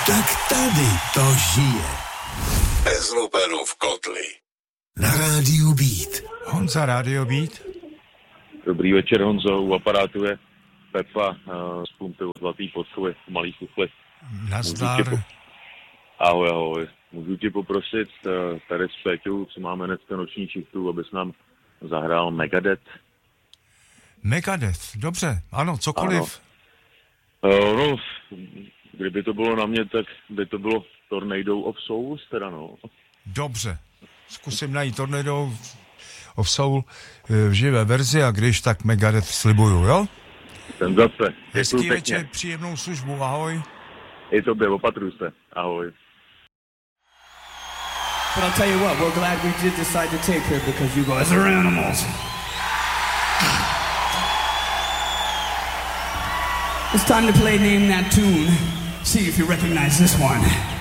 Tak tady to žije. Bez lupenu v kotli. Na rádiu Beat. Honza, rádio Beat. Dobrý večer, Honzo, u aparátu je Pepa z pumpy od Zlatý Podkovy, malý kufli. Nazdar. Ahoj. Můžu ti poprosit tady s Péťou, co máme dneska noční šiftu, abys nám zahrál Megadeth. Megadeth, dobře, ano, cokoliv. No, kdyby to bylo na mě, tak by to bylo Tornado of Souls, teda no. Dobře, zkusím najít Tornado of Soul v živé verzi a když tak Megadeth slibuju, jo? Ten zase. Hezký večer, příjemnou službu, ahoj. I tobě, opatruj se, ahoj. But I'll tell you what, we're glad we did decide to take her because you guys are animals. It's time to play Name That Tune. See if you recognize this one.